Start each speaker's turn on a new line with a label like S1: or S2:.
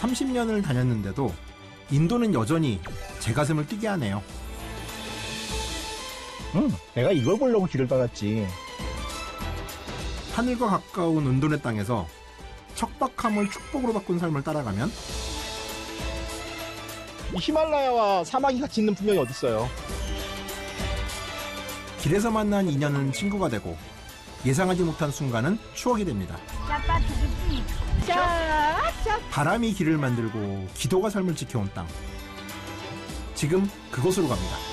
S1: 30년을 다녔는데도 인도는 여전히 제 가슴을 뛰게 하네요.
S2: 내가 이걸 보려고 길을 따랐지.
S1: 하늘과 가까운 은돈의 땅에서 척박함을 축복으로 바꾼 삶을 따라가면
S2: 이 히말라야와 사막이 같이 있는 풍경이 어딨어요.
S1: 길에서 만난 인연은 친구가 되고 예상하지 못한 순간은 추억이 됩니다. 바람이 길을 만들고 기도가 삶을 지켜온 땅. 지금 그곳으로 갑니다.